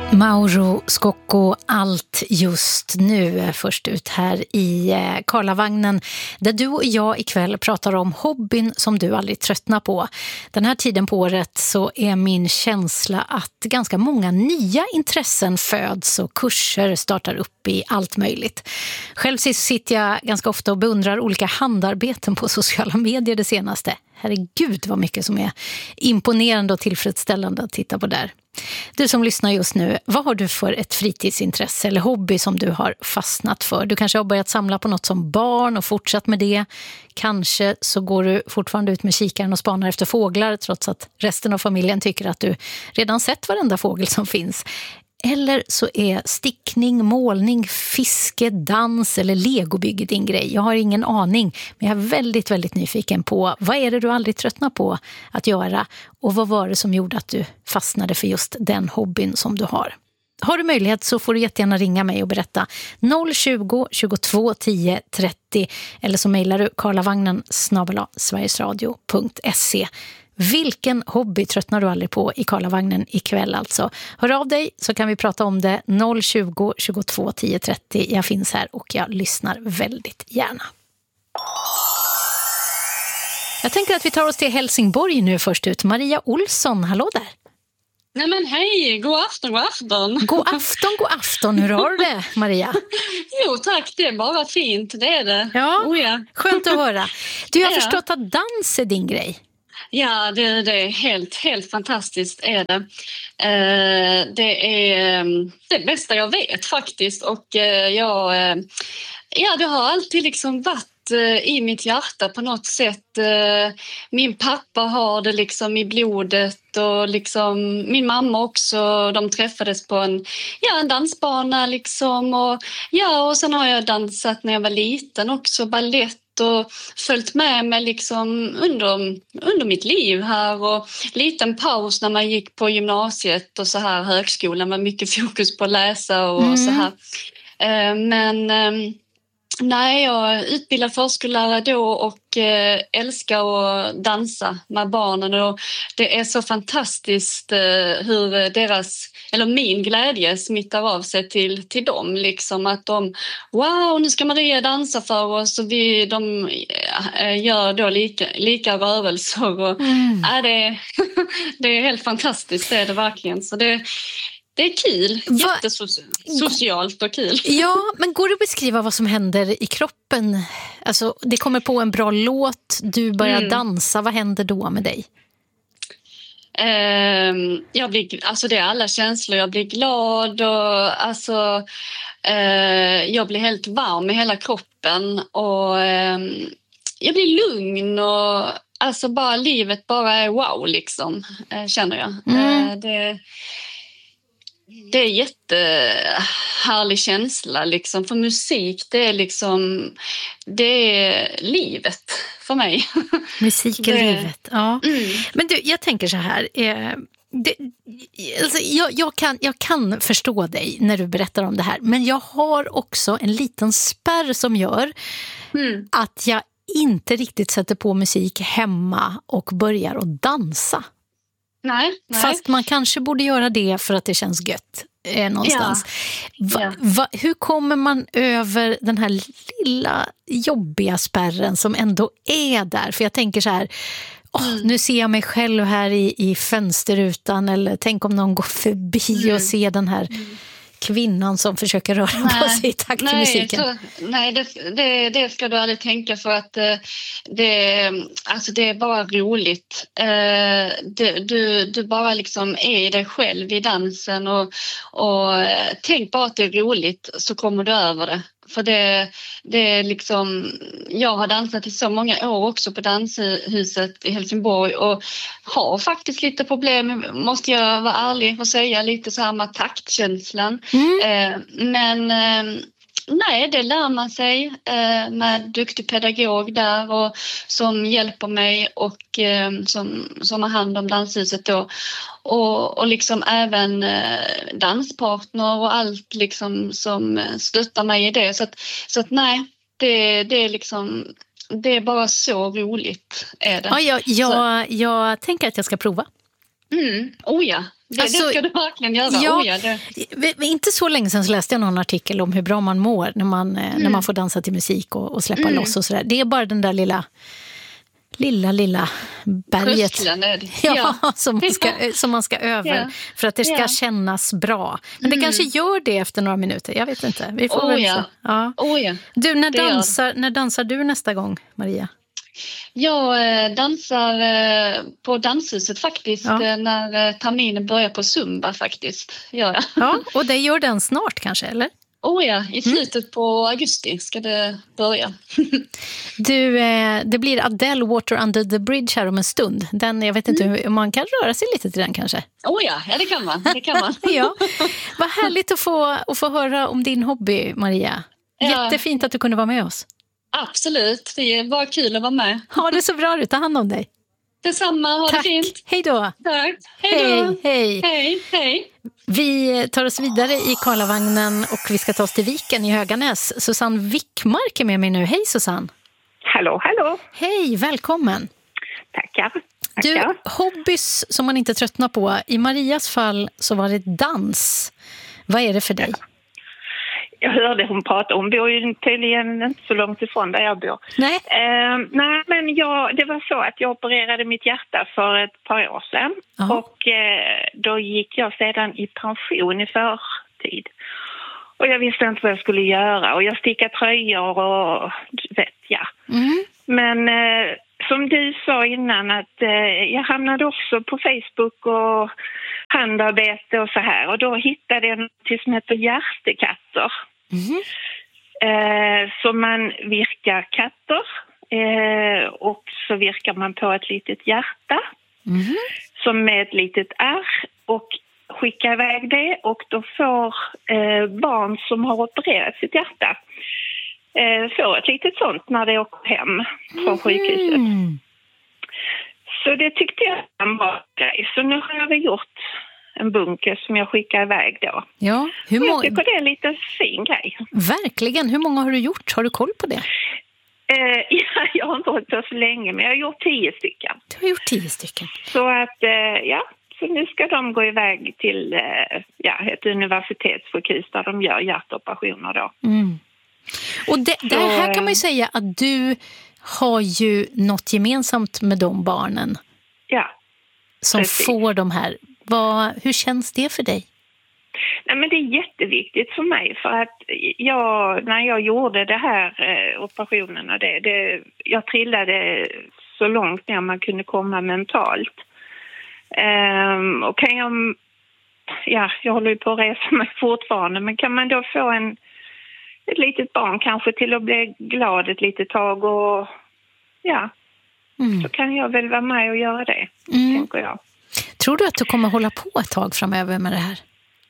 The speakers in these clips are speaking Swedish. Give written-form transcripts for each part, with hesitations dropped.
Mauro Scocco, allt just nu, först ut här i Karlavagnen, där du och jag ikväll pratar om hobbyn som du aldrig tröttnar på. Den här tiden på året så är min känsla att ganska många nya intressen föds och kurser startar upp i allt möjligt. Själv sitter jag ganska ofta och beundrar olika handarbeten på sociala medier det senaste. Herregud vad mycket som är imponerande och tillfredsställande att titta på där. Du som lyssnar just nu, vad har du för ett fritidsintresse eller hobby som du har fastnat för? Du kanske har börjat samla på något som barn och fortsatt med det. Kanske så går du fortfarande ut med kikaren och spanar efter fåglar trots att resten av familjen tycker att du redan sett varenda fågel som finns. Eller så är stickning, målning, fiske, dans eller legobygge din grej. Jag har ingen aning, men jag är väldigt, väldigt nyfiken på vad är det du aldrig tröttnar på att göra och vad var det som gjorde att du fastnade för just den hobbyn som du har. Har du möjlighet så får du jättegärna ringa mig och berätta 020 22 10 30 eller så mejlar du karlavagnen@sverigesradio.se. Vilken hobby tröttnar du aldrig på i Karlavagnen ikväll alltså? Hör av dig så kan vi prata om det 020 22 10 30. Jag finns här och jag lyssnar väldigt gärna. Jag tänker att vi tar oss till Helsingborg nu först ut. Maria Olsson, hallå där. Nej men hej, god afton, god afton. God afton, hur har du det Maria? Jo tack, det är bara fint, det är det. Ja, ja. Skönt att höra. Du har förstått att dans är din grej. Ja, det är helt fantastiskt är det. Det är det bästa jag vet faktiskt och det har alltid liksom varit i mitt hjärta på något sätt. Min pappa har det liksom i blodet och liksom min mamma också. De träffades på en dansbana liksom och sen har jag dansat när jag var liten också, ballett och följt med mig liksom under mitt liv här och liten paus när man gick på gymnasiet och så här högskolan med mycket fokus på att läsa och så här. Men jag är utbildad förskollärare då och älskar att dansa med barnen och det är så fantastiskt hur min glädje smittar av sig till dem liksom att de nu ska Maria dansa för oss och de gör då lika rörelser och det är helt fantastiskt, det är det verkligen, så det är kul, jättesocialt och kul. Ja, men går det att beskriva vad som händer i kroppen? Alltså, det kommer på en bra låt, du börjar dansa, vad händer då med dig? Det är alla känslor, jag blir glad och jag blir helt varm i hela kroppen och jag blir lugn och bara livet bara är wow liksom, känner jag. Det är jättehärlig känsla liksom, för musik det är livet för mig. Musik är livet, ja. Men du, jag tänker så här, jag kan förstå dig när du berättar om det här, men jag har också en liten spärr som gör att jag inte riktigt sätter på musik hemma och börjar att dansa. Nej. Fast man kanske borde göra det för att det känns gött någonstans. Hur kommer man över den här lilla jobbiga spärren som ändå är där? För jag tänker så här, nu ser jag mig själv här i fönsterrutan, eller tänk om någon går förbi och ser den här kvinnan som försöker röra på sig i takt till musiken. Det ska du aldrig tänka, för att det är bara roligt. Du bara liksom är i dig själv i dansen och tänk bara att det är roligt, så kommer du över det. För det är liksom, jag har dansat i så många år också på danshuset i Helsingborg och har faktiskt lite problem, måste jag vara ärlig och säga, lite så här med taktkänslan. Men det lär man sig med duktig pedagog där och som hjälper mig och som har hand om danshuset då. Och liksom även danspartner och allt liksom som stöttar mig i det. Så att det är liksom, det är bara så roligt är det. Jag tänker att jag ska prova. Ja. Det ska du verkligen göra. Ja, inte så länge sedan så läste jag någon artikel om hur bra man mår när man får dansa till musik och släppa loss och sådär. Det är bara den där lilla berget som man ska över för att det ska kännas bra. Men det kanske gör det efter några minuter. Jag vet inte. Vi får väl se. Ja. Du, när dansar du nästa gång, Maria? Jag dansar på danshuset faktiskt när terminen börjar på Zumba faktiskt. Ja, och det gör den snart kanske, eller? I slutet på augusti ska det börja. Du, det blir Adele Water Under the Bridge här om en stund. Den, jag vet inte hur man kan röra sig lite till den kanske. Ja, det kan man. Ja. Vad härligt att få höra om din hobby, Maria. Jättefint att du kunde vara med oss. Absolut, det var kul att vara med. Ha det så bra, du tar hand om dig. Detsamma, ha det fint. Hej då. Tack. Hej. Vi tar oss vidare i Karlavagnen och vi ska ta oss till Viken i Höganäs. Susanne Wickmark är med mig nu. Hej Susanne. Hallå. Hej, välkommen. Tackar. Du, hobbys som man inte tröttnar på. I Marias fall så var det dans. Vad är det för dig? Jag hörde hon prata. Hon bor ju tydligen inte så långt ifrån där jag bor. Nej. Nej, men det var så att jag opererade mitt hjärta för ett par år sedan. Aha. Och då gick jag sedan i pension i förtid. Och jag visste inte vad jag skulle göra. Och jag stickade tröjor och Men som du sa innan att jag hamnade också på Facebook och handarbete och så här. Och då hittade jag något som heter hjärtekatter. Så man virkar katter och så virkar man på ett litet hjärta som med ett litet R och skickar iväg det. Och då får barn som har opererat sitt hjärta få ett litet sånt när det åker hem från sjukhuset. Så det tyckte jag var en bra grej. Så nu har jag gjort en bunker som jag skickar iväg då. Ja, jag tycker det är en lite fin grej. Verkligen. Hur många har du gjort? Har du koll på det? Jag har inte hållit på så länge, men jag har gjort 10 stycken. Du har gjort 10 stycken. Så att, så nu ska de gå iväg till ett universitetssjukhus där de gör hjärtoperationer då. Och det här kan man ju säga att du har ju något gemensamt med de barnen. Ja. Som precis. Får de här. Hur känns det för dig? Nej, men det är jätteviktigt för mig för att när jag gjorde det här operationen och jag trillade så långt ner man kunde komma mentalt. Och kan jag håller ju på att resa mig fortfarande, men kan man då få ett litet barn kanske till att bli glad ett litet tag och så kan jag väl vara med och göra det, tänker jag. Tror du att du kommer hålla på ett tag framöver med det här?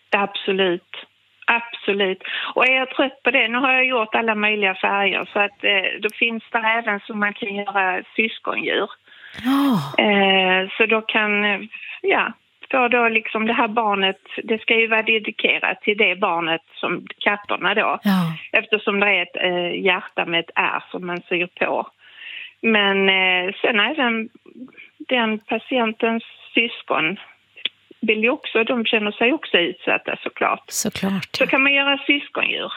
Absolut. Och är jag trött på det, nu har jag gjort alla möjliga färger så att då finns det även som man kan göra syskondjur. Så då kan, för då liksom det här barnet, det ska ju vara dedikerat till det barnet som katterna då. Ja. Eftersom det är ett hjärta med ett R som man syr på. Men sen även den patientens syskon vill ju också, de känner sig också utsatta såklart. Så kan man göra syskondjur.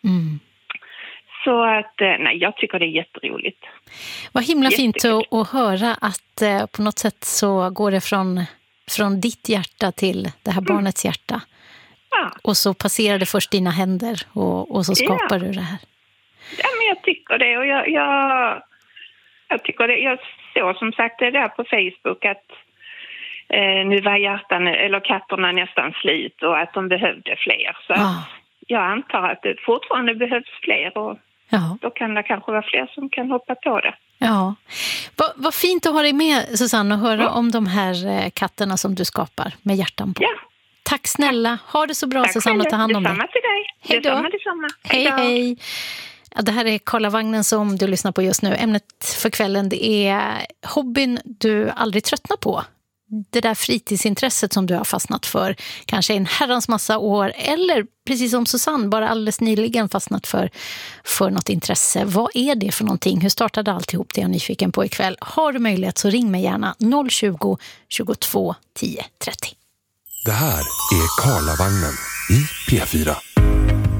Så att, jag tycker det är jätteroligt. Vad himla fint att höra att på något sätt så går det från ditt hjärta till det här barnets hjärta. Ja. Och så passerar det först dina händer och så skapar du det här. Ja, men jag tycker det. Och jag tycker det. Jag såg som sagt det där på Facebook att nu var katterna nästan slut och att de behövde fler. Så jag antar att det fortfarande behövs fler och då kan det kanske vara fler som kan hoppa på det. Ja. Vad fint att ha dig med, Susanne, och höra om de här katterna som du skapar med hjärtan på. Ja. Tack snälla. Ha det så bra, Susanne, och ta hand om dig. Detsamma till dig. Hej då. Detsamma. Hej. Ja, det här är Karlavagnen som du lyssnar på just nu. Ämnet för kvällen, det är hobbyn du aldrig tröttnar på. det där fritidsintresset som du har fastnat för kanske en herrans massa år, eller precis som Susanne bara alldeles nyligen fastnat för något intresse. Vad är det för någonting? Hur startade alltihop? Det är jag nyfiken på ikväll. Har du möjlighet så ring mig gärna 020 22 10 30. Det här är Karlavagnen i P4.